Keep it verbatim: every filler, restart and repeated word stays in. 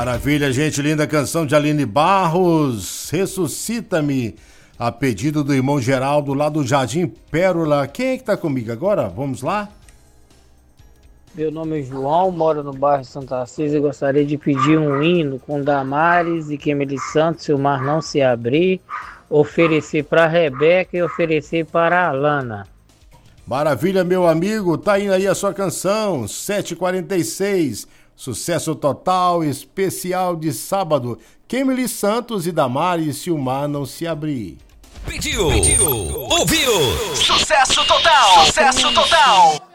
Maravilha, gente, linda canção de Aline Barros, Ressuscita-me, a pedido do irmão Geraldo lá do Jardim Pérola. Quem é que tá comigo agora? Vamos lá? Meu nome é João, moro no bairro Santa Assis e gostaria de pedir um hino com Damares e Quemeli Santos, se o mar não se abrir, oferecer para a Rebeca e oferecer para a Alana. Maravilha, meu amigo, tá indo aí a sua canção, sete e quarenta e seis, sucesso total, especial de sábado, Quemeli Santos e Damares, se o mar não se abrir. Pediu, pediu, ouviu, sucesso total, sucesso total.